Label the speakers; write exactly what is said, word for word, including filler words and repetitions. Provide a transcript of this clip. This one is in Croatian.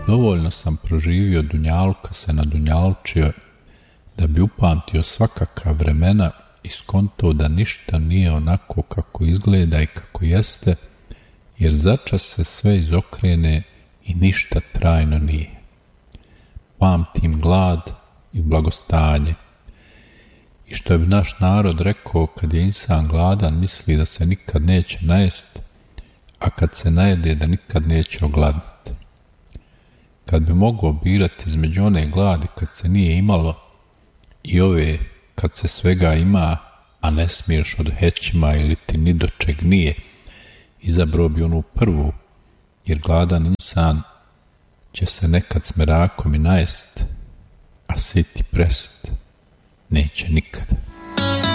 Speaker 1: Dovoljno sam proživio dunjaluka se nadunjalčio, da bi upamtio svakakva vremena i skontao da ništa nije onako kako izgleda i kako jeste, jer začas se sve izokrene i ništa trajno nije. Pamtim glad i blagostanje. I što bi naš narod rekao, kad je insan gladan, misli da se nikad neće najest, a kad se najede da nikad neće ogladniti. Kad bi mogao birati između one gladi kad se nije imalo i ove kad se svega ima, a ne smiješ od hećima ili ti ni do čeg nije, izabrao bi onu prvu, jer gladan insan će se nekad s merakom i najest, a siti prest neće nikada.